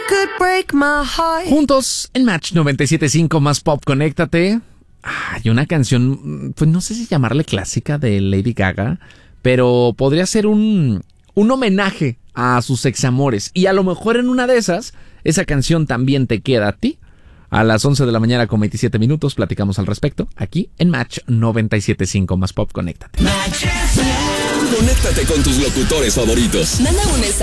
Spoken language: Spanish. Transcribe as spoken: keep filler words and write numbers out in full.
Juntos en Match noventa y siete punto cinco más Pop, conéctate. Hay una canción, pues no sé si llamarle clásica, de Lady Gaga, pero podría ser un, un homenaje a sus examores. Y a lo mejor en una de esas, esa canción también te queda a ti. A las once de la mañana con veintisiete minutos platicamos al respecto, aquí en Match noventa y siete punto cinco más Pop, conéctate. Conéctate con tus locutores favoritos. Manda un mensaje